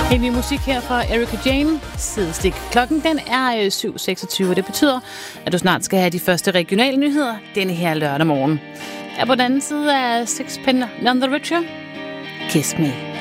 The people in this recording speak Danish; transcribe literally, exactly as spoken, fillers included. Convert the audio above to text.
En ny musik her fra Erika Jane, Sidestik. Klokken den er syv seksogtyve, og det betyder, at du snart skal have de første regionale nyheder denne her lørdag morgen. Er på den anden side af Sixpence None the Richer. Kiss Me.